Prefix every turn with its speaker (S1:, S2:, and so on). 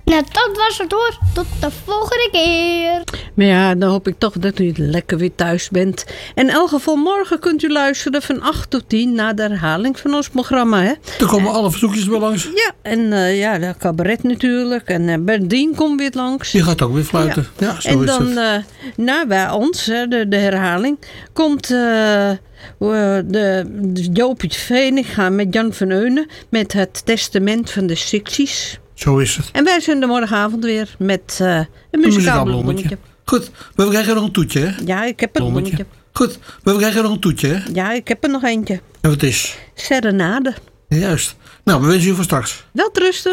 S1: Nou, dat was het hoor. Tot de volgende keer.
S2: Maar ja, dan hoop ik toch dat u lekker weer thuis bent. In elk geval morgen kunt u luisteren van 8 tot 10 naar de herhaling van ons programma. Hè?
S3: Er komen alle verzoekjes wel langs.
S2: Ja, en de cabaret natuurlijk. En Berdien komt weer langs.
S3: Die gaat ook weer fluiten. Ja, zo
S2: en
S3: is
S2: dan
S3: het.
S2: bij ons, de herhaling, komt de Joopie Veninga met Jan van Eunen met het testament van de Sixies.
S3: Zo is het.
S2: En wij zijn er morgenavond weer met een muzikaal bloemetje.
S3: Goed, maar we krijgen nog een toetje, hè?
S2: Ja, ik heb een bloemetje.
S3: Goed, maar we krijgen nog een toetje, hè?
S2: Ja, ik heb er nog eentje.
S3: En wat is?
S2: Serenade.
S3: Ja, juist. Nou, we wensen u voor straks.
S2: Welterusten.